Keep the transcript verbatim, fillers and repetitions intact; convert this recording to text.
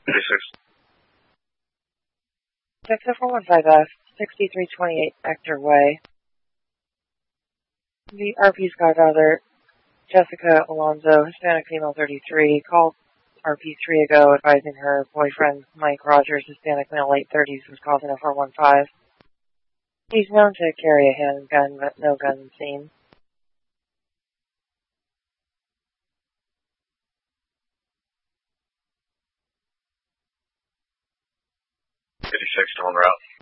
thirty-six. Texas four one five F, sixty-three twenty-eight Hector Way. The R P's godfather, Jessica Alonzo, Hispanic female thirty-three, called R P three ago advising her boyfriend, Mike Rogers, Hispanic male late thirties, was causing a four one five. He's known to carry a handgun, but no gun seen. fifty-six, still on route.